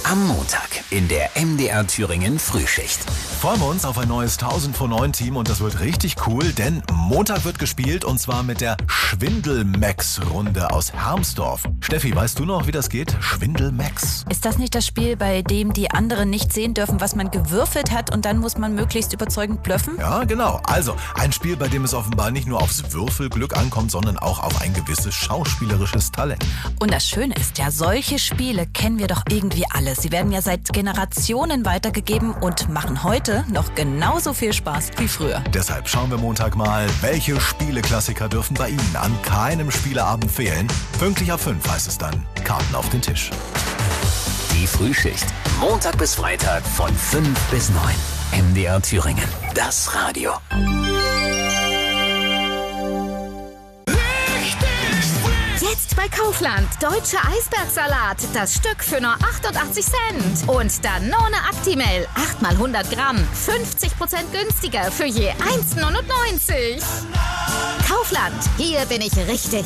Am Montag in der MDR Thüringen Frühschicht. Freuen wir uns auf ein neues 1000 vor 9 Team und das wird richtig cool, denn Montag wird gespielt und zwar mit der Schwindel-Max-Runde aus Hermsdorf. Steffi, weißt du noch, wie das geht? Schwindel-Max. Ist das nicht das Spiel, bei dem die anderen nicht sehen dürfen, was man gewürfelt hat und dann muss man möglichst überzeugend blöffen? Ja, genau. Also ein Spiel, bei dem es offenbar nicht nur aufs Würfelglück ankommt, sondern auch auf ein gewisses schauspielerisches Talent. Und das Schöne ist ja, solche Spiele kennen wir doch irgendwie alle. Sie werden ja seit Generationen weitergegeben und machen heute noch genauso viel Spaß wie früher. Deshalb schauen wir Montag mal, welche Spieleklassiker dürfen bei Ihnen an keinem Spieleabend fehlen. Pünktlich ab 5 heißt es dann, Karten auf den Tisch. Die Frühschicht. Montag bis Freitag von 5 bis 9. MDR Thüringen. Das Radio. Jetzt bei Kaufland. Deutscher Eisbergsalat. Das Stück für nur 88 Cent. Und Danone Actimel. 8 mal 100 Gramm. 50% günstiger für je 1,99. Kaufland. Hier bin ich richtig.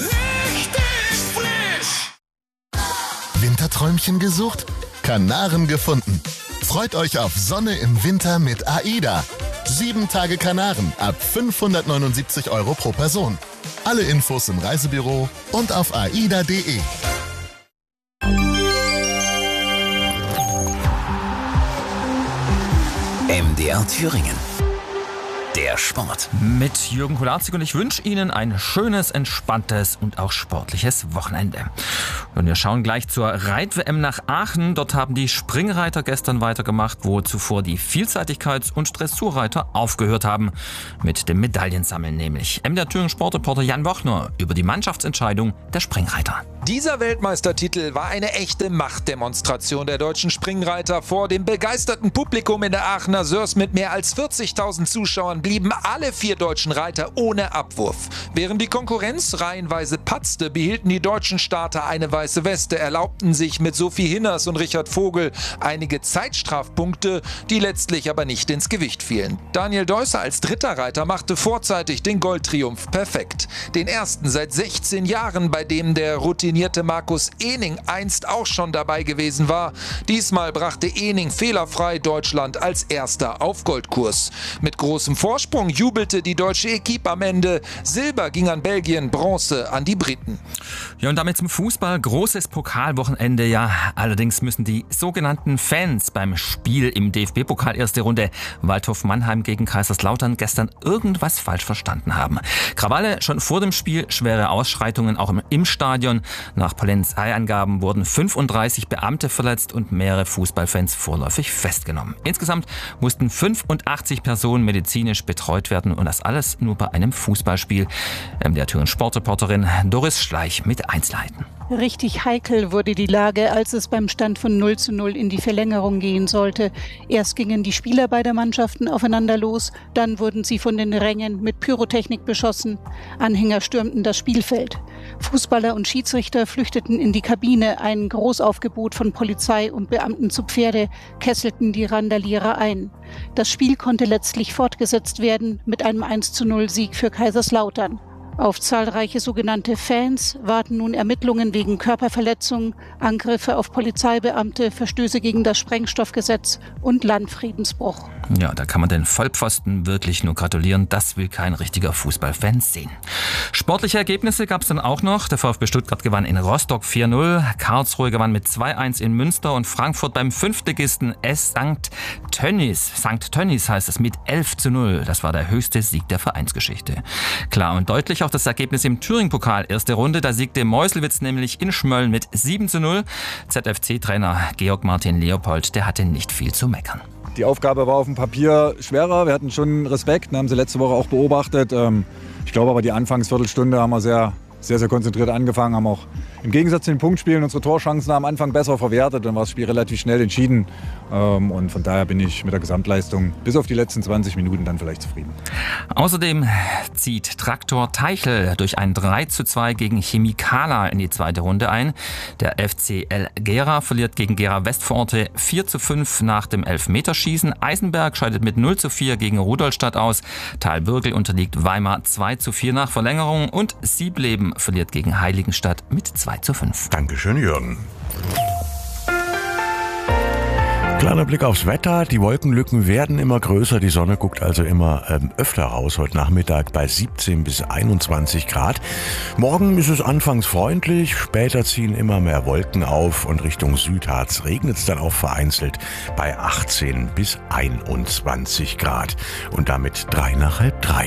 Winterträumchen gesucht? Kanaren gefunden. Freut euch auf Sonne im Winter mit AIDA. 7 Tage Kanaren ab 579 € pro Person. Alle Infos im Reisebüro und auf aida.de. MDR Thüringen. Der Sport. Mit Jürgen Kularzig und ich wünsche Ihnen ein schönes, entspanntes und auch sportliches Wochenende. Und wir schauen gleich zur Reit-WM nach Aachen. Dort haben die Springreiter gestern weitergemacht, wo zuvor die Vielseitigkeits- und Dressurreiter aufgehört haben. Mit dem Medaillensammeln nämlich. MDR Thüringen Sportreporter Jan Wochner über die Mannschaftsentscheidung der Springreiter. Dieser Weltmeistertitel war eine echte Machtdemonstration der deutschen Springreiter. Vor dem begeisterten Publikum in der Aachener Sörs mit mehr als 40.000 Zuschauern blieben alle 4 deutschen Reiter ohne Abwurf. Während die Konkurrenz reihenweise patzte, behielten die deutschen Starter eine weiße Weste, erlaubten sich mit Sophie Hinners und Richard Vogel einige Zeitstrafpunkte, die letztlich aber nicht ins Gewicht fielen. Daniel Deusser als dritter Reiter machte vorzeitig den Goldtriumph perfekt. Den ersten seit 16 Jahren, bei dem der routinierte Markus Ehning einst auch schon dabei gewesen war. Diesmal brachte Ehning fehlerfrei Deutschland als erster auf Goldkurs. Mit großem Vorsprung jubelte die deutsche Equipe am Ende. Silber ging an Belgien, Bronze an die Briten. Ja, und damit zum Fußball. Großes Pokalwochenende, ja. Allerdings müssen die sogenannten Fans beim Spiel im DFB-Pokal erste Runde Waldhof Mannheim gegen Kaiserslautern gestern irgendwas falsch verstanden haben. Krawalle schon vor dem Spiel, schwere Ausschreitungen auch im Stadion. Nach Polizeiangaben wurden 35 Beamte verletzt und mehrere Fußballfans vorläufig festgenommen. Insgesamt mussten 85 Personen medizinisch betreut werden und das alles nur bei einem Fußballspiel. Der Thüringen Sportreporterin Doris Schleich mit Einzelheiten. Richtig heikel wurde die Lage, als es beim Stand von 0:0 in die Verlängerung gehen sollte. Erst gingen die Spieler beider Mannschaften aufeinander los, dann wurden sie von den Rängen mit Pyrotechnik beschossen. Anhänger stürmten das Spielfeld. Fußballer und Schiedsrichter flüchteten in die Kabine. Ein Großaufgebot von Polizei und Beamten zu Pferde kesselten die Randalierer ein. Das Spiel konnte letztlich fortgesetzt werden mit einem 1:0-Sieg für Kaiserslautern. Auf zahlreiche sogenannte Fans warten nun Ermittlungen wegen Körperverletzung, Angriffe auf Polizeibeamte, Verstöße gegen das Sprengstoffgesetz und Landfriedensbruch. Ja, da kann man den Vollpfosten wirklich nur gratulieren. Das will kein richtiger Fußballfan sehen. Sportliche Ergebnisse gab es dann auch noch. Der VfB Stuttgart gewann in Rostock 4:0, Karlsruhe gewann mit 2:1 in Münster und Frankfurt beim Fünftligisten St. Tönnies heißt es mit 11:0. Das war der höchste Sieg der Vereinsgeschichte. Klar und deutlich auch das Ergebnis im Thüringen-Pokal. Erste Runde, da siegte Meuselwitz nämlich in Schmölln mit 7:0. ZFC-Trainer Georg Martin Leopold, der hatte nicht viel zu meckern. Die Aufgabe war auf dem Papier schwerer. Wir hatten schon Respekt, haben sie letzte Woche auch beobachtet. Ich glaube aber, die Anfangsviertelstunde haben wir sehr konzentriert angefangen, haben auch im Gegensatz zu den Punktspielen unsere Torchancen am Anfang besser verwertet. Dann war das Spiel relativ schnell entschieden. Und von daher bin ich mit der Gesamtleistung bis auf die letzten 20 Minuten dann vielleicht zufrieden. Außerdem zieht Traktor Teichel durch ein 3:2 gegen Chemikala in die zweite Runde ein. Der FCL Gera verliert gegen Gera Westvororte 4:5 nach dem Elfmeterschießen. Eisenberg scheidet mit 0:4 gegen Rudolstadt aus. Thalbürgel unterliegt Weimar 2:4 nach Verlängerung und Siebleben verliert gegen Heiligenstadt mit 2:5. Dankeschön, Jürgen. Kleiner Blick aufs Wetter. Die Wolkenlücken werden immer größer. Die Sonne guckt also immer öfter raus. Heute Nachmittag bei 17 bis 21 Grad. Morgen ist es anfangs freundlich. Später ziehen immer mehr Wolken auf und Richtung Südharz regnet es dann auch vereinzelt bei 18 bis 21 Grad. Und damit 3 nach halb 3.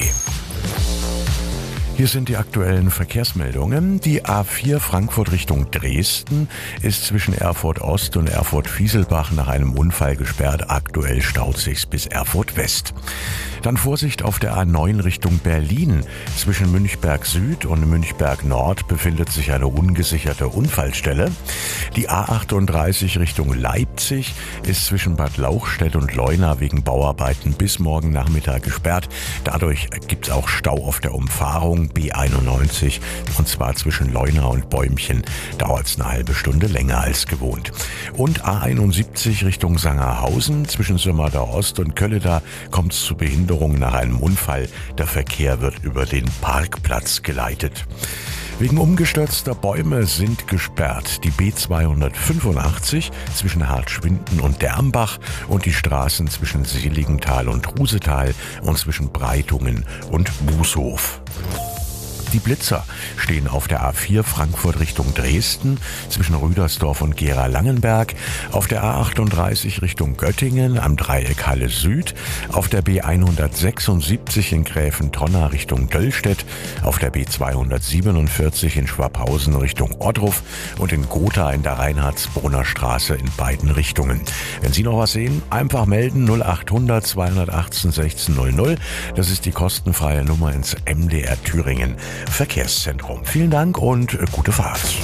Hier sind die aktuellen Verkehrsmeldungen. Die A4 Frankfurt Richtung Dresden ist zwischen Erfurt Ost und Erfurt Fieselbach nach einem Unfall gesperrt. Aktuell staut sich's bis Erfurt West. Dann Vorsicht auf der A9 Richtung Berlin. Zwischen Münchberg Süd und Münchberg Nord befindet sich eine ungesicherte Unfallstelle. Die A38 Richtung Leipzig ist zwischen Bad Lauchstädt und Leuna wegen Bauarbeiten bis morgen Nachmittag gesperrt. Dadurch gibt's auch Stau auf der Umfahrung B91 und zwar zwischen Leuna und Bäumchen dauert es eine halbe Stunde länger als gewohnt. Und A71 Richtung Sangerhausen zwischen Sömmerda Ost und Kölleda kommt es zu Behinderungen nach einem Unfall. Der Verkehr wird über den Parkplatz geleitet. Wegen umgestürzter Bäume sind gesperrt die B285 zwischen Hartschwinden und Dermbach und die Straßen zwischen Seligenthal und Rusetal und zwischen Breitungen und Bußhof. Die Blitzer stehen auf der A4 Frankfurt Richtung Dresden zwischen Rüdersdorf und Gera-Langenberg, auf der A38 Richtung Göttingen am Dreieck Halle Süd, auf der B176 in Gräfentonna Richtung Döllstedt, auf der B247 in Schwabhausen Richtung Ohrdruf und in Gotha in der Reinhardsbrunner Straße in beiden Richtungen. Wenn Sie noch was sehen, einfach melden 0800 218 1600. Das ist die kostenfreie Nummer ins MDR Thüringen Verkehrszentrum. Vielen Dank und gute Fahrt.